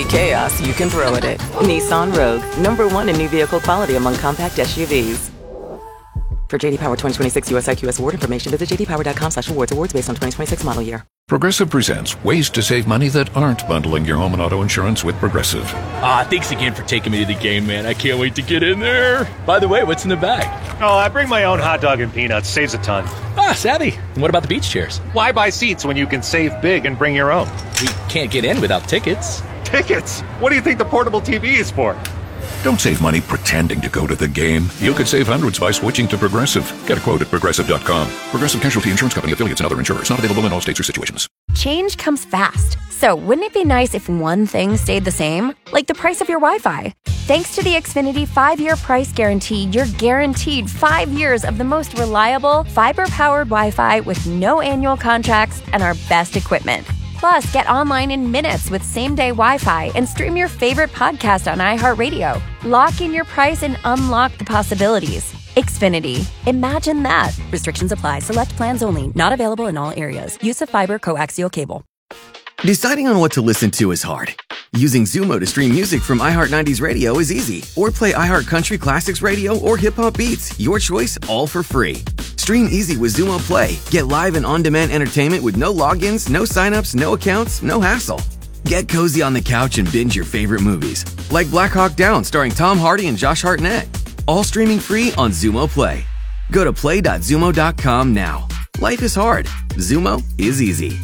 chaos, you can throw at it. Nissan Rogue, #1 in new vehicle quality among compact SUVs. For JD Power 2026 US IQS award information, visit jdpower.com/awards. Awards based on 2026 model year. Progressive presents ways to save money that aren't bundling your home and auto insurance with Progressive. Thanks again for taking me to the game, man. I can't wait to get in there. By the way, what's in the bag? Oh, I bring my own hot dog and peanuts. Saves a ton. Savvy. And what about the beach chairs? Why buy seats when you can save big and bring your own? We can't get in without tickets. Tickets? What do you think the portable TV is for? Don't save money pretending to go to the game. You could save hundreds by switching to Progressive. Get a quote at Progressive.com. Progressive Casualty Insurance Company, affiliates, and other insurers. Not available in all states or situations. Change comes fast. So wouldn't it be nice if one thing stayed the same? Like the price of your Wi-Fi. Thanks to the Xfinity 5-year price guarantee, you're guaranteed 5 years of the most reliable, fiber-powered Wi-Fi with no annual contracts and our best equipment. Plus, get online in minutes with same-day Wi-Fi and stream your favorite podcast on iHeartRadio. Lock in your price and unlock the possibilities. Xfinity. Imagine that. Restrictions apply. Select plans only. Not available in all areas. Use of fiber coaxial cable. Deciding on what to listen to is hard. Using Zumo to stream music from iHeart 90s Radio is easy. Or play iHeart Country Classics Radio or Hip Hop Beats. Your choice, all for free. Stream easy with Zumo Play. Get live and on-demand entertainment with no logins, no signups, no accounts, no hassle. Get cozy on the couch and binge your favorite movies, like Black Hawk Down starring Tom Hardy and Josh Hartnett. All streaming free on Zumo Play. Go to play.zumo.com now. Life is hard. Zumo is easy.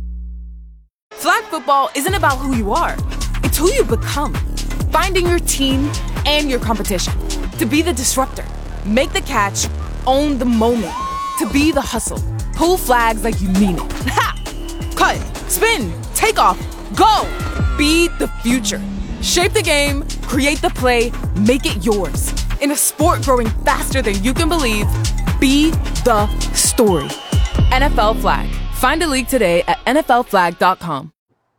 Flag football isn't about who you are. It's who you become. Finding your team and your competition. To be the disruptor. Make the catch. Own the moment. To be the hustle. Pull flags like you mean it. Ha! Cut. Spin. Take off. Go. Be the future. Shape the game. Create the play. Make it yours. In a sport growing faster than you can believe, be the story. NFL Flag. Find a league today at nflflag.com.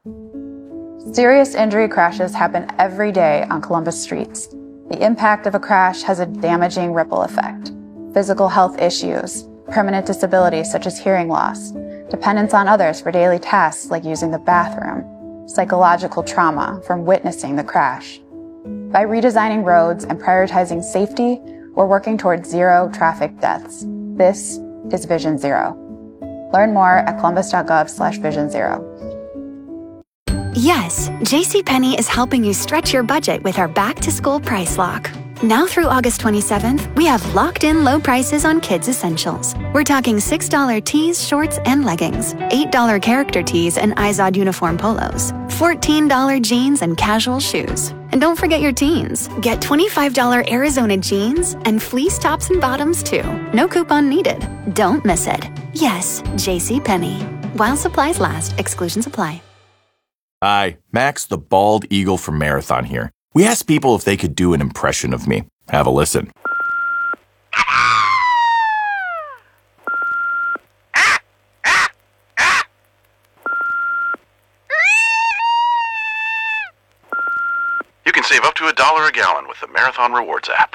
Serious injury crashes happen every day on Columbus streets. The impact of a crash has a damaging ripple effect. Physical health issues, permanent disabilities such as hearing loss, dependence on others for daily tasks like using the bathroom, psychological trauma from witnessing the crash. By redesigning roads and prioritizing safety, we're working towards zero traffic deaths. This is Vision Zero. Learn more at columbus.gov/Vision Zero. Yes, JCPenney is helping you stretch your budget with our back-to-school price lock. Now through August 27th, we have locked-in low prices on kids' essentials. We're talking $6 tees, shorts, and leggings, $8 character tees and Izod uniform polos, $14 jeans and casual shoes. And don't forget your teens. Get $25 Arizona jeans and fleece tops and bottoms, too. No coupon needed. Don't miss it. Yes, JCPenney. While supplies last, exclusions apply. Hi, Max the Bald Eagle from Marathon here. We asked people if they could do an impression of me. Have a listen. You can save up to $1 a gallon with the Marathon Rewards app.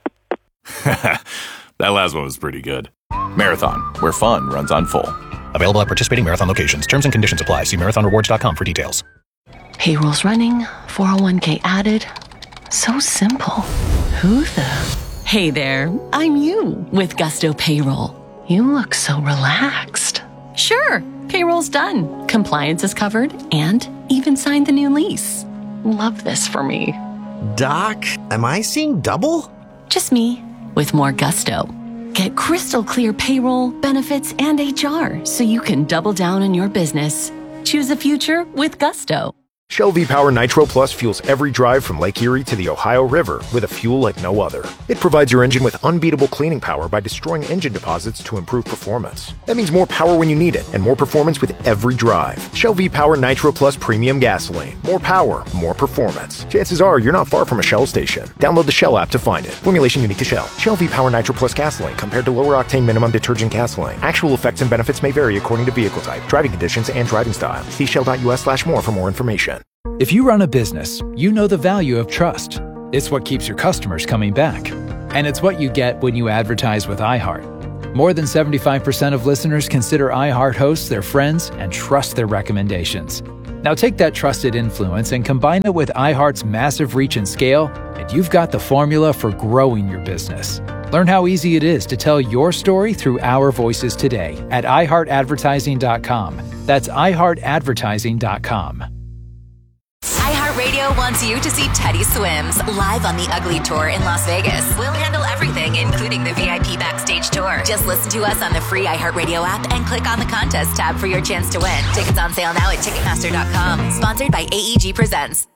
That last one was pretty good. Marathon, where fun runs on full. Available at participating Marathon locations. Terms and conditions apply. See marathonrewards.com for details. Payroll's running, 401k added. So simple. Who the? Hey there, I'm you with Gusto Payroll. You look so relaxed. Sure, payroll's done. Compliance is covered and even signed the new lease. Love this for me. Doc, am I seeing double? Just me with more gusto. Get crystal clear payroll, benefits, and HR so you can double down on your business. Choose a future with Gusto. Shell V-Power Nitro Plus fuels every drive from Lake Erie to the Ohio River with a fuel like no other. It provides your engine with unbeatable cleaning power by destroying engine deposits to improve performance. That means more power when you need it and more performance with every drive. Shell V-Power Nitro Plus Premium Gasoline. More power, more performance. Chances are you're not far from a Shell station. Download the Shell app to find it. Formulation unique to Shell. Shell V-Power Nitro Plus Gasoline compared to lower octane minimum detergent gasoline. Actual effects and benefits may vary according to vehicle type, driving conditions, and driving style. See shell.us/more for more information. If you run a business, you know the value of trust. It's what keeps your customers coming back. And it's what you get when you advertise with iHeart. More than 75% of listeners consider iHeart hosts their friends and trust their recommendations. Now take that trusted influence and combine it with iHeart's massive reach and scale, and you've got the formula for growing your business. Learn how easy it is to tell your story through our voices today at iHeartAdvertising.com. That's iHeartAdvertising.com. iHeartRadio wants you to see Teddy Swims live on the Ugly Tour in Las Vegas. We'll handle everything, including the VIP backstage tour. Just listen to us on the free iHeartRadio app and click on the contest tab for your chance to win. Tickets on sale now at Ticketmaster.com. Sponsored by AEG Presents.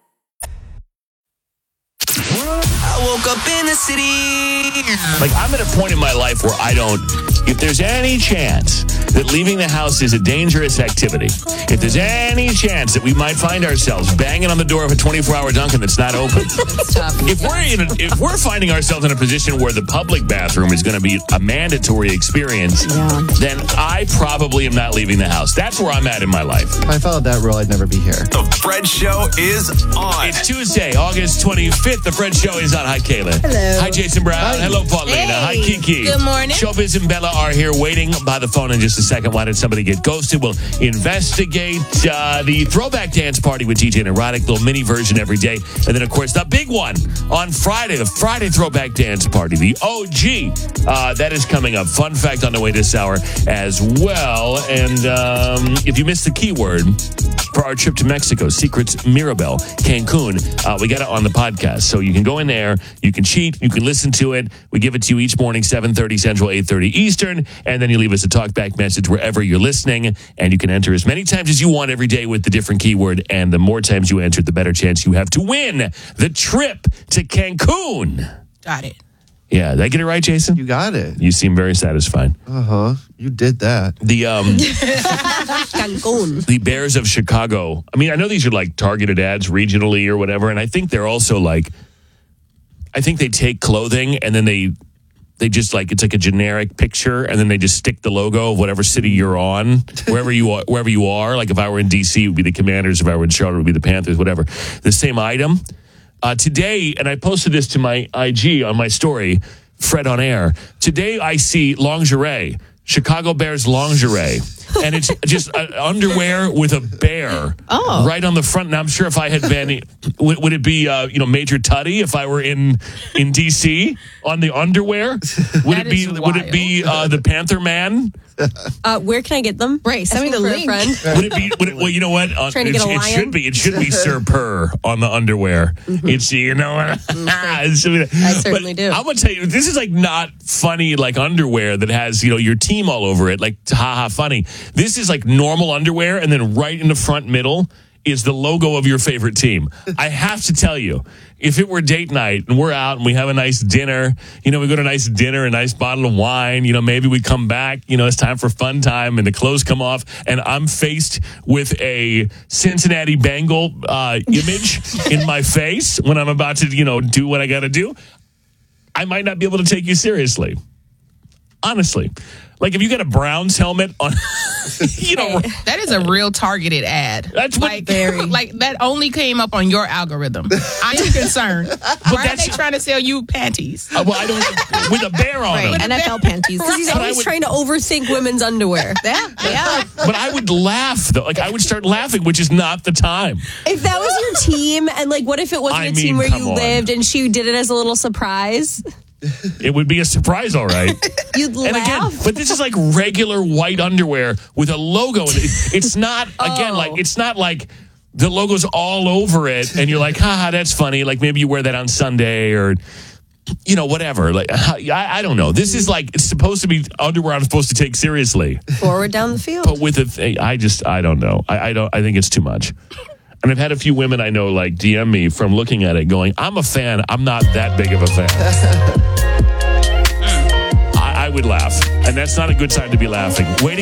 I woke up in the city. Like, I'm at a point in my life where if there's any chance that leaving the house is a dangerous activity, if there's any chance that we might find ourselves banging on the door of a 24-hour Dunkin' that's not open, if we're finding ourselves in a position where the public bathroom is going to be a mandatory experience, then I probably am not leaving the house. That's where I'm at in my life. If I followed that rule, I'd never be here. The Fred Show is on. It's Tuesday, August 25th. The Fred Show is on. Hi, Kayla. Hello. Hi, Jason Brown. Hi. Hello, Paulina. Hey. Hi, Kiki. Good morning. Showbiz and Bella are here waiting by the phone in just a second. Why did somebody get ghosted? We'll investigate the throwback dance party with DJ and Erotic, little mini version every day. And then, of course, the big one on Friday, the Friday throwback dance party, the OG. That is coming up. Fun fact on the way this hour as well. And if you missed the keyword for our trip to Mexico, Secrets Mirabel, Cancun, we got it on the podcast. So you can go in there, you can cheat, you can listen to it. We give it to you each morning, 7:30 Central, 8:30 Eastern, and then you leave us a talkback message wherever you're listening, and you can enter as many times as you want every day with the different keyword, and the more times you enter, the better chance you have to win the trip to Cancun. Got it. Yeah, did I get it right, Jason? You got it. You seem very satisfied. Uh-huh. You did that. The Cancun. the Bears of Chicago. I mean, I know these are like targeted ads regionally or whatever, and I think they're also like, I think they take clothing and then they just like, it's like a generic picture, and then they just stick the logo of whatever city you're on, wherever you are. Like if I were in DC, it would be the Commanders. If I were in Charlotte, it would be the Panthers, whatever. The same item. Today, and I posted this to my IG on my story, Fred on Air. Today I see lingerie, Chicago Bears lingerie. And it's just underwear with a bear right on the front. Now, I'm sure if I had been, would it be, Major Tutty if I were in DC on the underwear? Would it be the Panther Man? Where can I get them? Ray, send me the link. Friend. Well, you know what? Trying to get a lion? It should be Sir Purr on the underwear. Mm-hmm. It's, I certainly do. I'm going to tell you, this is like not funny like underwear that has, your team all over it, like haha funny. This is like normal underwear, and then right in the front middle is the logo of your favorite team. I have to tell you, if it were date night and we're out and we have a nice dinner, we go to a nice dinner, a nice bottle of wine, maybe we come back, it's time for fun time and the clothes come off and I'm faced with a Cincinnati Bengal image in my face when I'm about to, do what I got to do, I might not be able to take you seriously. Honestly. Like if you got a Browns helmet on, that is a real targeted ad. That's like that only came up on your algorithm. I'm concerned. Why are they trying to sell you panties? Well, I don't with a bear on them. NFL panties. Because he's always trying to overthink women's underwear. Yeah. But I would laugh though. Like I would start laughing, which is not the time. If that was your team, and like, what if it wasn't a team where you lived and she did it as a little surprise? It would be a surprise, all right. You'd laugh. And again, but this is like regular white underwear with a logo. It's not, again, it's not like the logo's all over it and you're like, haha, that's funny. Like maybe you wear that on Sunday or, whatever. Like, I don't know. This is like, it's supposed to be underwear I'm supposed to take seriously. Forward down the field. But with I don't know. I think it's too much. And I've had a few women I know like DM me from looking at it going, I'm a fan. I'm not that big of a fan. I would laugh. And that's not a good time to be laughing. Waiting